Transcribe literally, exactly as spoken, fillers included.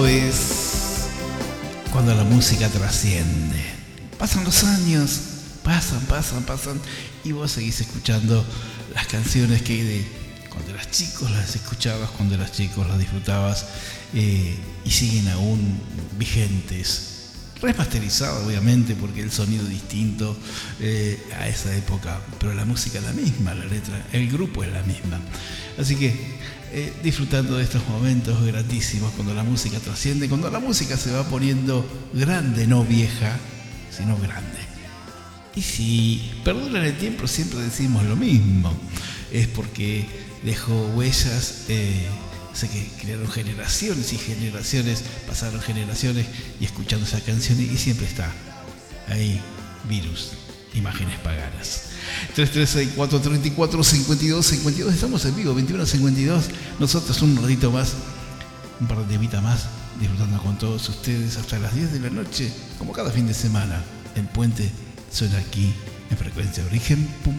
Esto es cuando la música trasciende. Pasan los años, pasan, pasan, pasan, y vos seguís escuchando las canciones que de, cuando eras chico las escuchabas, cuando eras chico las disfrutabas, eh, y siguen aún vigentes. Remasterizado, obviamente, porque el sonido es distinto eh, a esa época, pero la música es la misma, la letra, el grupo es la misma. Así que eh, disfrutando de estos momentos gratísimos, cuando la música trasciende, cuando la música se va poniendo grande, no vieja, sino grande. Y si perduran el tiempo, siempre decimos lo mismo, es porque dejó huellas. eh, Sé que crearon generaciones y generaciones, pasaron generaciones y escuchando esa canción, y siempre está ahí, Virus, Imágenes Paganas. tres tres seis cuatro tres cuatro cinco dos cinco dos, estamos en vivo, veintiuno cincuenta y dos. Nosotros un ratito más, un par de temitas más, disfrutando con todos ustedes hasta las diez de la noche, como cada fin de semana. El puente suena aquí en frecuencia origen punto com.